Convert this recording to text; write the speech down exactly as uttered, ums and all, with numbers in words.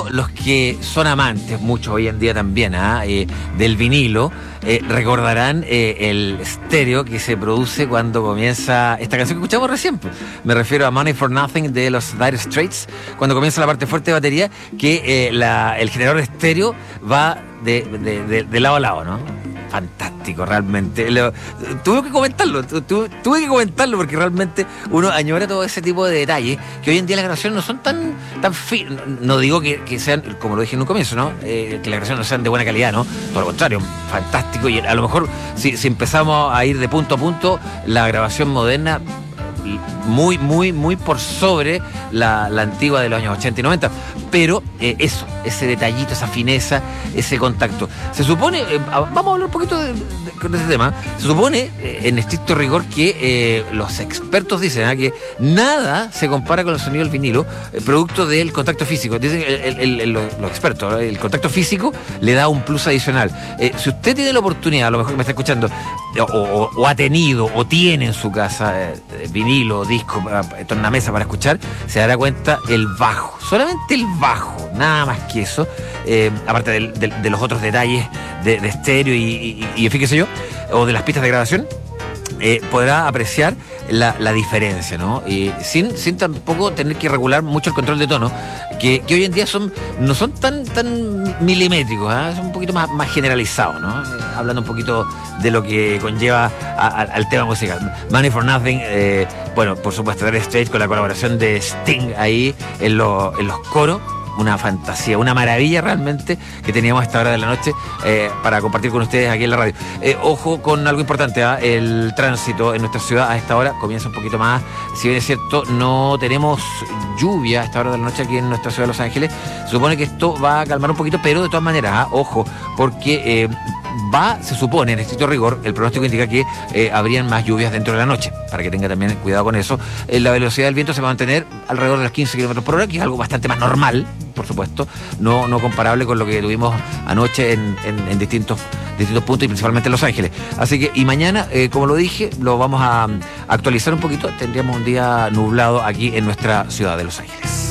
lo, los que son amantes, muchos hoy en día también, ¿ah? eh, del vinilo, eh, recordarán eh, el estéreo que se produce cuando comienza esta canción que escuchamos recién. Me refiero a Money for Nothing de los Dire Straits, cuando comienza la parte fuerte de batería, que eh, la, el generador estéreo va de, de, de, de lado a lado, ¿no? Fantástico, realmente. Lo, tuve que comentarlo, tu, tuve que comentarlo porque realmente uno añora todo ese tipo de detalles que hoy en día las grabaciones no son tan, tan finas. No digo que, que sean, como lo dije en un comienzo, ¿no? Eh, que las grabaciones no sean de buena calidad, ¿no? Todo lo contrario, fantástico. Y a lo mejor, si, si empezamos a ir de punto a punto, la grabación moderna muy, muy, muy por sobre la, la antigua de los años ochenta y noventa. Pero eh, eso, ese detallito, esa fineza, ese contacto. Se supone, eh, vamos a hablar un poquito de, de, de este tema, se supone, eh, en estricto rigor, que eh, los expertos dicen ¿eh? que nada se compara con el sonido del vinilo, eh, producto del contacto físico. Dicen el, el, el, los, los expertos, el contacto físico le da un plus adicional. Eh, si usted tiene la oportunidad, a lo mejor que me está escuchando, o, o, o ha tenido, o tiene en su casa eh, vinilo, disco, eh, tornamesa para escuchar, se dará cuenta el bajo, solamente el bajo, nada más que eso, eh, aparte de, de, de los otros detalles de, de estéreo y, y, y fíjese yo, o de las pistas de grabación, eh, podrá apreciar la, la diferencia, ¿no? Y sin, sin tampoco tener que regular mucho el control de tono, que, que hoy en día son no son tan, tan milimétricos, ¿eh? Son un poquito más, más generalizados, ¿no? Eh, hablando un poquito de lo que conlleva a, a, al tema musical. Money for Nothing, eh, bueno, por supuesto, Dire Straits con la colaboración de Sting ahí en, lo, en los coros. Una fantasía, una maravilla realmente que teníamos a esta hora de la noche eh, para compartir con ustedes aquí en la radio. Eh, ojo con algo importante, ¿eh? El tránsito en nuestra ciudad a esta hora comienza un poquito más. Si bien es cierto, no tenemos lluvia a esta hora de la noche aquí en nuestra ciudad de Los Ángeles, se supone que esto va a calmar un poquito, pero de todas maneras, ¿eh? Ojo, porque... Eh, va, se supone, en estricto rigor, el pronóstico indica que eh, habrían más lluvias dentro de la noche, para que tenga también cuidado con eso. Eh, la velocidad del viento se va a mantener alrededor de los quince kilómetros por hora, que es algo bastante más normal, por supuesto, no, no comparable con lo que tuvimos anoche en, en, en distintos, distintos puntos y principalmente en Los Ángeles. Así que, y mañana, eh, como lo dije, lo vamos a actualizar un poquito, tendríamos un día nublado aquí en nuestra ciudad de Los Ángeles.